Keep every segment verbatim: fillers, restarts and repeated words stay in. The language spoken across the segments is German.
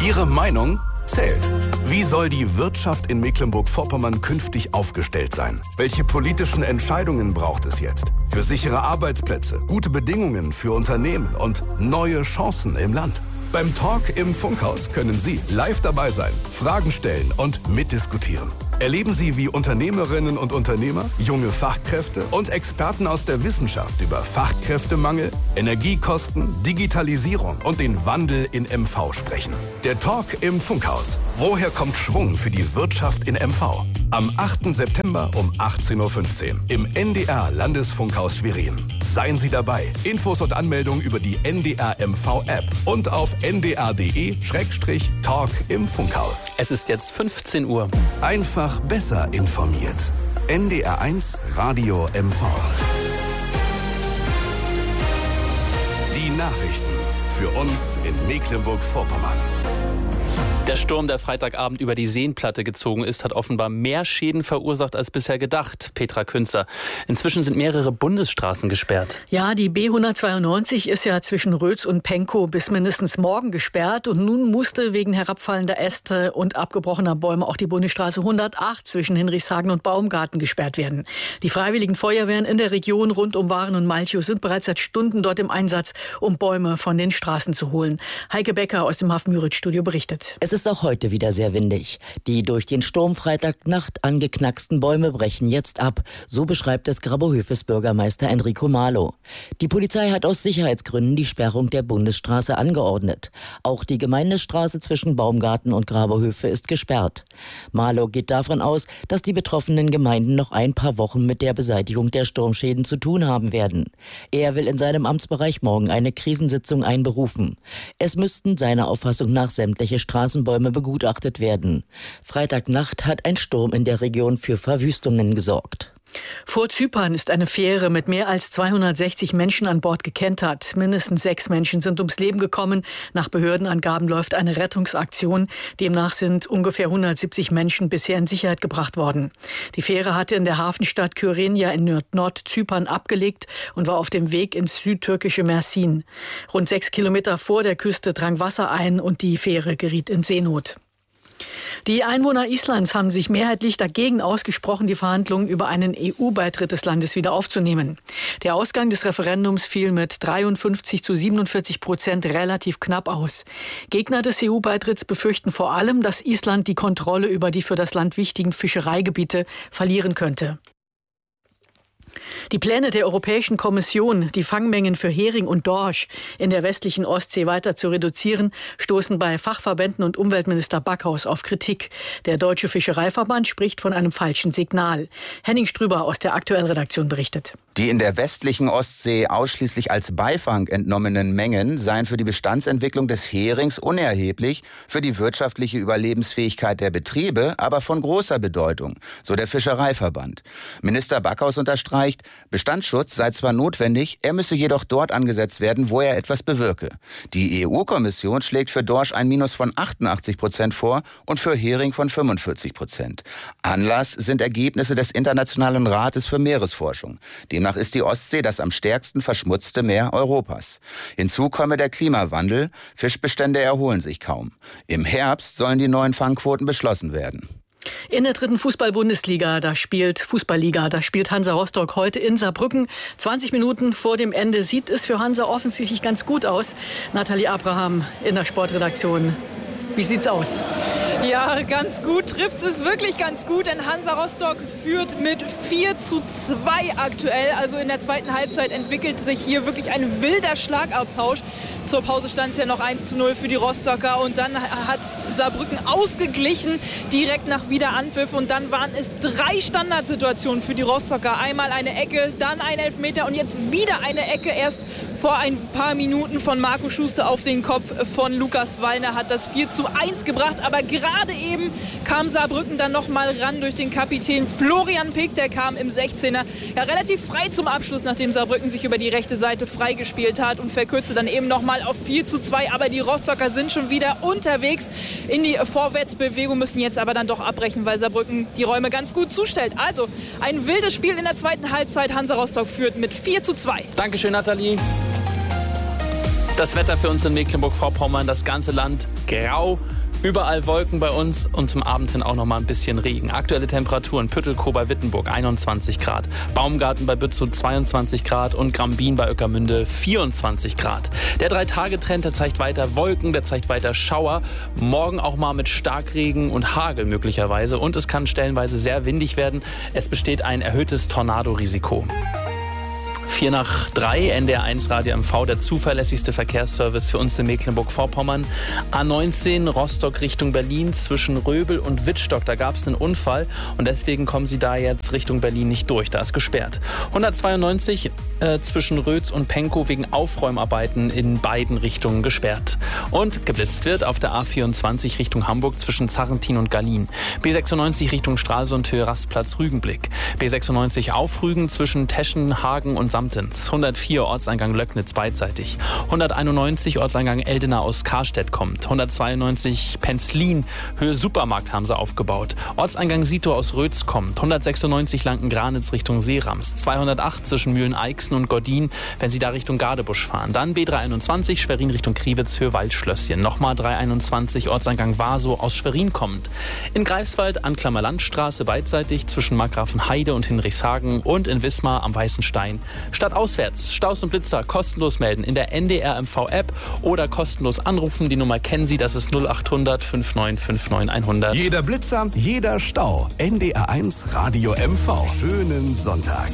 Ihre Meinung zählt. Wie soll die Wirtschaft in Mecklenburg-Vorpommern künftig aufgestellt sein? Welche politischen Entscheidungen braucht es jetzt? Für sichere Arbeitsplätze, gute Bedingungen für Unternehmen und neue Chancen im Land. Beim Talk im Funkhaus können Sie live dabei sein, Fragen stellen und mitdiskutieren. Erleben Sie, wie Unternehmerinnen und Unternehmer, junge Fachkräfte und Experten aus der Wissenschaft über Fachkräftemangel, Energiekosten, Digitalisierung und den Wandel in M V sprechen. Der Talk im Funkhaus. Woher kommt Schwung für die Wirtschaft in M V? Am achten September um achtzehn Uhr fünfzehn im N D R Landesfunkhaus Schwerin. Seien Sie dabei. Infos und Anmeldungen über die N D R M V App und auf n d r punkt d e Schrägstrich Talk im Funkhaus. Es ist jetzt fünfzehn Uhr. Einfach besser informiert. N D R eins Radio M V. Die Nachrichten für uns in Mecklenburg-Vorpommern. Der Sturm, der Freitagabend über die Seenplatte gezogen ist, hat offenbar mehr Schäden verursacht als bisher gedacht. Petra Künzer. Inzwischen sind mehrere Bundesstraßen gesperrt. Ja, die B hundertzweiundneunzig ist ja zwischen Rötz und Pankow bis mindestens morgen gesperrt. Und nun musste wegen herabfallender Äste und abgebrochener Bäume auch die Bundesstraße hundertacht zwischen Hinrichshagen und Baumgarten gesperrt werden. Die freiwilligen Feuerwehren in der Region rund um Waren und Malchow sind bereits seit Stunden dort im Einsatz, um Bäume von den Straßen zu holen. Heike Becker aus dem Hafen-Müritz-Studio berichtet. Es ist auch heute wieder sehr windig. Die durch den Sturm Freitagnacht angeknacksten Bäume brechen jetzt ab. So beschreibt es Grabohöfes Bürgermeister Enrico Malo. Die Polizei hat aus Sicherheitsgründen die Sperrung der Bundesstraße angeordnet. Auch die Gemeindestraße zwischen Baumgarten und Grabohöfe ist gesperrt. Malo geht davon aus, dass die betroffenen Gemeinden noch ein paar Wochen mit der Beseitigung der Sturmschäden zu tun haben werden. Er will in seinem Amtsbereich morgen eine Krisensitzung einberufen. Es müssten seiner Auffassung nach sämtliche Straßenbäume begutachtet werden. Freitagnacht hat ein Sturm in der Region für Verwüstungen gesorgt. Vor Zypern ist eine Fähre mit mehr als zweihundertsechzig Menschen an Bord gekentert. Mindestens sechs Menschen sind ums Leben gekommen. Nach Behördenangaben läuft eine Rettungsaktion. Demnach sind ungefähr hundertsiebzig Menschen bisher in Sicherheit gebracht worden. Die Fähre hatte in der Hafenstadt Kyrenia in Nordzypern abgelegt und war auf dem Weg ins südtürkische Mersin. Rund sechs Kilometer vor der Küste drang Wasser ein und die Fähre geriet in Seenot. Die Einwohner Islands haben sich mehrheitlich dagegen ausgesprochen, die Verhandlungen über einen E U-Beitritt des Landes wieder aufzunehmen. Der Ausgang des Referendums fiel mit dreiundfünfzig zu siebenundvierzig Prozent relativ knapp aus. Gegner des E U-Beitritts befürchten vor allem, dass Island die Kontrolle über die für das Land wichtigen Fischereigebiete verlieren könnte. Die Pläne der Europäischen Kommission, die Fangmengen für Hering und Dorsch in der westlichen Ostsee weiter zu reduzieren, stoßen bei Fachverbänden und Umweltminister Backhaus auf Kritik. Der Deutsche Fischereiverband spricht von einem falschen Signal. Henning Strüber aus der aktuellen Redaktion berichtet. Die in der westlichen Ostsee ausschließlich als Beifang entnommenen Mengen seien für die Bestandsentwicklung des Herings unerheblich, für die wirtschaftliche Überlebensfähigkeit der Betriebe aber von großer Bedeutung, so der Fischereiverband. Minister Backhaus unterstreicht, Bestandsschutz sei zwar notwendig, er müsse jedoch dort angesetzt werden, wo er etwas bewirke. Die E U-Kommission schlägt für Dorsch ein Minus von achtundachtzig Prozent vor und für Hering von fünfundvierzig Prozent. Anlass sind Ergebnisse des Internationalen Rates für Meeresforschung. Demnach ist die Ostsee das am stärksten verschmutzte Meer Europas. Hinzu komme der Klimawandel, Fischbestände erholen sich kaum. Im Herbst sollen die neuen Fangquoten beschlossen werden. In der dritten Fußball-Bundesliga, da spielt Fußballliga, da spielt Hansa Rostock heute in Saarbrücken. zwanzig Minuten vor dem Ende sieht es für Hansa offensichtlich ganz gut aus. Nathalie Abraham in der Sportredaktion. Wie sieht's aus? Ja, ganz gut trifft es wirklich ganz gut, denn Hansa Rostock führt mit vier zu zwei aktuell. Also in der zweiten Halbzeit entwickelt sich hier wirklich ein wilder Schlagabtausch. Zur Pause stand es ja noch eins zu null für die Rostocker und dann hat Saarbrücken ausgeglichen, direkt nach Wiederanpfiff. Und dann waren es drei Standardsituationen für die Rostocker. Einmal eine Ecke, dann ein Elfmeter und jetzt wieder eine Ecke. Erst vor ein paar Minuten von Marco Schuster auf den Kopf von Lukas Wallner hat das vier zu eins gebracht. Aber gerade eben kam Saarbrücken dann noch mal ran durch den Kapitän Florian Pick. Der kam im sechzehner ja relativ frei zum Abschluss, nachdem Saarbrücken sich über die rechte Seite freigespielt hat und verkürzte dann eben noch mal auf vier zu zwei. Aber die Rostocker sind schon wieder unterwegs in die Vorwärtsbewegung, müssen jetzt aber dann doch abbrechen, weil Saarbrücken die Räume ganz gut zustellt. Also ein wildes Spiel in der zweiten Halbzeit. Hansa Rostock führt mit vier zu zwei. Dankeschön, Nathalie. Das Wetter für uns in Mecklenburg-Vorpommern, das ganze Land grau. Überall Wolken bei uns und zum Abend hin auch noch mal ein bisschen Regen. Aktuelle Temperaturen: Püttelkow bei Wittenburg einundzwanzig Grad, Baumgarten bei Bützow zweiundzwanzig Grad und Grambin bei Ueckermünde vierundzwanzig Grad. Der Drei-Tage-Trend, der zeigt weiter Wolken, der zeigt weiter Schauer. Morgen auch mal mit Starkregen und Hagel möglicherweise. Und es kann stellenweise sehr windig werden. Es besteht ein erhöhtes Tornadorisiko. vier nach drei, N D R eins Radio M V, der zuverlässigste Verkehrsservice für uns in Mecklenburg-Vorpommern. A neunzehn Rostock Richtung Berlin zwischen Röbel und Wittstock, da gab es einen Unfall und deswegen kommen Sie da jetzt Richtung Berlin nicht durch, da ist gesperrt. hundertzweiundneunzig äh, zwischen Rötz und Pankow wegen Aufräumarbeiten in beiden Richtungen gesperrt. Und geblitzt wird auf der A vierundzwanzig Richtung Hamburg zwischen Zarrentin und Gallien. B sechsundneunzig Richtung Stralsund, Höhe Rastplatz Rügenblick. B sechsundneunzig auf Rügen zwischen Teschen, Hagen und Samtens. hundertvier Ortseingang Löcknitz beidseitig. hunderteinundneunzig Ortseingang Eldena aus Karstedt kommt. hundertzweiundneunzig Penzlin, Höhe Supermarkt haben sie aufgebaut. Ortseingang Sito aus Rötz kommt. hundertsechsundneunzig Lanken-Granitz Richtung Seerams. zweihundertacht zwischen Mühlen-Eichsen und Gordin, wenn Sie da Richtung Gadebusch fahren. Dann B dreihunderteinundzwanzig Schwerin Richtung Kriwitz, Höhe Waldschlösschen. Nochmal dreihunderteinundzwanzig Ortseingang Waso aus Schwerin kommt. In Greifswald Anklammer Landstraße beidseitig zwischen Markgrafenheide und Hinrichshagen und in Wismar am Weißen Stein. Stadt auswärts, Staus und Blitzer kostenlos melden in der N D R M V App oder kostenlos anrufen. Die Nummer kennen Sie, das ist null achthundert neunundfünfzig neunundfünfzig hundert. Jeder Blitzer, jeder Stau. N D R eins Radio M V. Schönen Sonntag.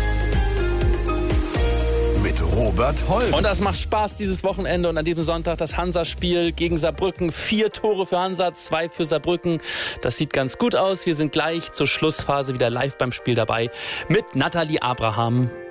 Mit Robert Holm. Und das macht Spaß dieses Wochenende und an diesem Sonntag das Hansa-Spiel gegen Saarbrücken. Vier Tore für Hansa, zwei für Saarbrücken. Das sieht ganz gut aus. Wir sind gleich zur Schlussphase wieder live beim Spiel dabei mit Nathalie Abraham.